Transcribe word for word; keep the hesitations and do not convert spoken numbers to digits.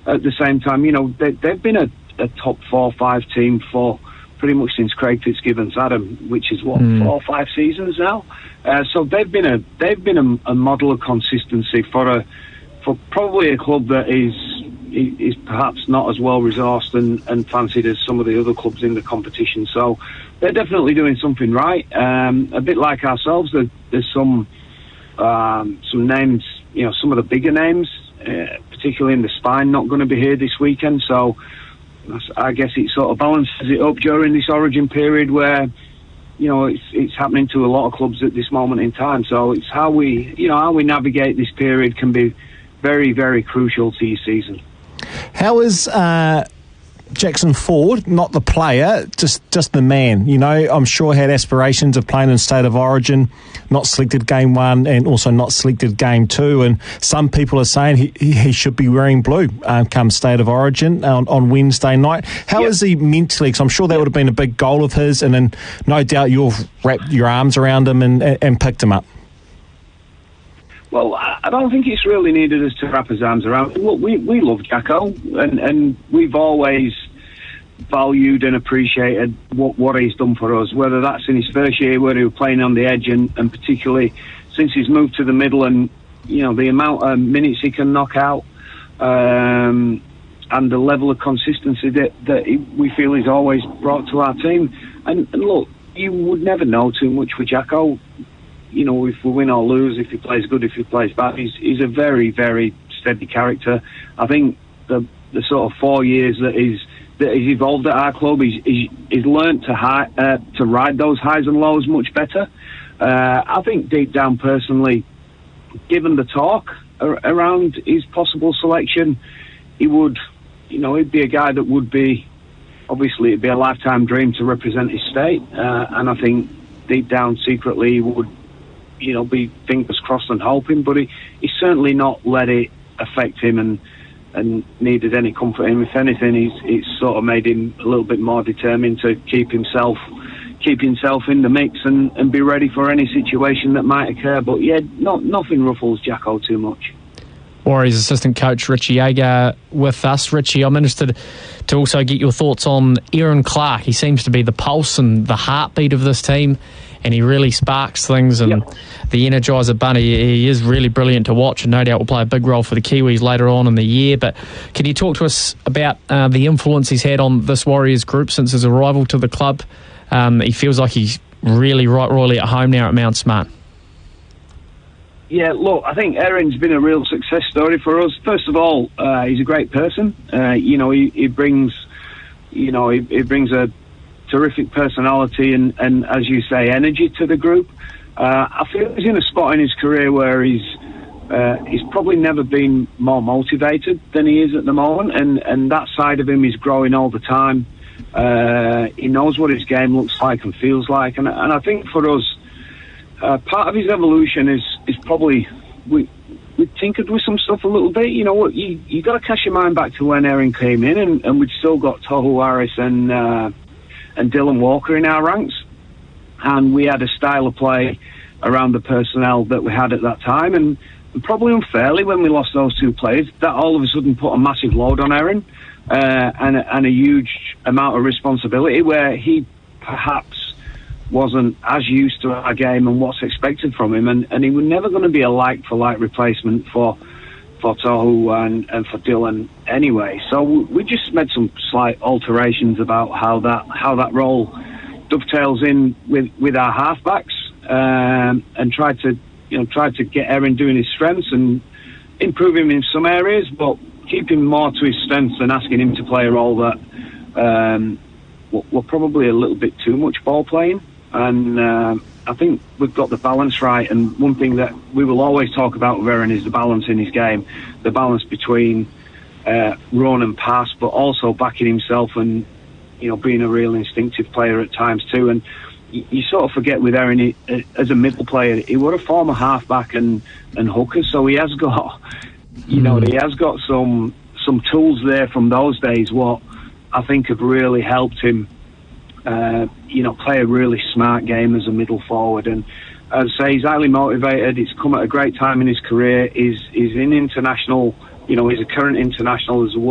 at the same time, you know, they, they've been a, a top four or five team for pretty much since Craig Fitzgibbon's had them, which is what mm. four or five seasons now. Uh, so they've been a they've been a, a model of consistency for a for probably a club that is is perhaps not as well resourced and, and fancied as some of the other clubs in the competition. So they're definitely doing something right. Um, a bit like ourselves, there, there's some um, some names, you know, some of the bigger names, uh, particularly in the spine, not going to be here this weekend. So I guess it sort of balances it up during this Origin period where, you know, it's it's happening to a lot of clubs at this moment in time. So it's how we, you know, how we navigate this period can be very, very crucial to your season. How is uh, Jackson Ford, not the player, just just the man? You know, I'm sure had aspirations of playing in State of Origin, not selected game one and also not selected game two. And some people are saying he, he should be wearing blue um, come State of Origin on, on Wednesday night. How yep. is he mentally? Because I'm sure that would have been a big goal of his, and then no doubt you've wrapped your arms around him and, and picked him up. Well, I don't think it's really needed us to wrap his arms around. Look, we, we love Jacko, and, and we've always valued and appreciated what, what he's done for us, whether that's in his first year where he was playing on the edge, and, and particularly since he's moved to the middle, and, you know, the amount of minutes he can knock out, um, and the level of consistency that, that he, we feel he's always brought to our team. And, and look, you would never know too much with Jacko. You know, if we win or lose, if he plays good, if he plays bad, he's, he's a very, very steady character. I think the the sort of four years that he's that he's evolved at our club, he's he's, he's learned to high, uh, to ride those highs and lows much better. Uh, I think deep down, personally, given the talk ar- around his possible selection, he would, you know, he'd be a guy that would be, obviously, it'd be a lifetime dream to represent his state, uh, and I think deep down, secretly, he would, you know, be fingers crossed and hoping, but he, he's certainly not let it affect him and and needed any comfort in him. If anything, he's it's sort of made him a little bit more determined to keep himself keep himself in the mix and, and be ready for any situation that might occur. But yeah, not nothing ruffles Jacko too much. Warriors assistant coach Richie Agar with us. Richie, I'm interested to also get your thoughts on Aaron Clark. He seems to be the pulse and the heartbeat of this team, and he really sparks things, and yep. the Energizer Bunny, he is really brilliant to watch, and no doubt will play a big role for the Kiwis later on in the year. But can you talk to us about uh, the influence he's had on this Warriors group since his arrival to the club? Um, he feels like he's really right royally at home now at Mount Smart. Yeah, look, I think Aaron's been a real success story for us. First of all, uh, he's a great person. Uh, you know, he, he brings, you know, he, he brings a terrific personality and, and, as you say, energy to the group. Uh, I feel he's in a spot in his career where he's uh, he's probably never been more motivated than he is at the moment, and, and that side of him is growing all the time. Uh, he knows what his game looks like and feels like, and, and I think for us, uh, part of his evolution is is probably we we tinkered with some stuff a little bit. You know what, you you got to cast your mind back to when Aaron came in, and, and we'd still got Tohu Harris and uh, and Dylan Walker in our ranks, and we had a style of play around the personnel that we had at that time, and, and probably unfairly when we lost those two players, that all of a sudden put a massive load on Aaron, uh, and, a, and a huge amount of responsibility where he perhaps wasn't as used to our game and what's expected from him, and, and he was never going to be a like-for-like replacement for for Tohu and, and for Dylan anyway. So we just made some slight alterations about how that how that role dovetails in with, with our halfbacks, um, and tried to you know tried to get Aaron doing his strengths and improve him in some areas, but keep him more to his strengths and asking him to play a role that um, were probably a little bit too much ball playing. And uh, I think we've got the balance right, and one thing that we will always talk about with Aaron is the balance in his game, the balance between uh, run and pass, but also backing himself and, you know, being a real instinctive player at times too. And you, you sort of forget with Aaron, he, uh, as a middle player, he was a former halfback and, and hooker, so he has got, you know, he has got some some tools there from those days, what I think have really helped him Uh, you know, play a really smart game as a middle forward. And as I say, he's highly motivated. It's come at a great time in his career. He's, he's in international, you know, he's a current international as a